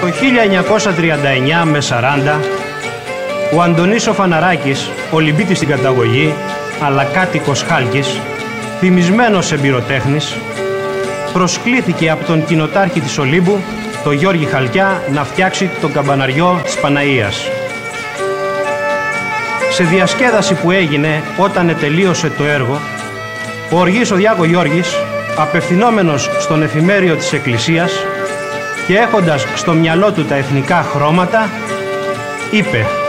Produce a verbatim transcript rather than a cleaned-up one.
Το χίλια εννιακόσια τριάντα εννιά με σαράντα ο Αντωνής ο Φαναράκης, Ολυμπίτης στην καταγωγή, αλλά κάτοικος Χάλκης, θυμισμένος εμπειροτέχνης, προσκλήθηκε από τον κοινοτάρχη της Ολύμπου, τον Γιώργη Χαλκιά, να φτιάξει τον καμπαναριό της Παναΐας. Σε διασκέδαση που έγινε όταν ετελείωσε το έργο, ο Οργής ο Διάκο Γιώργης, απευθυνόμενος στον εφημέριο της Εκκλησίας και έχοντας στο μυαλό του τα εθνικά χρώματα, είπε: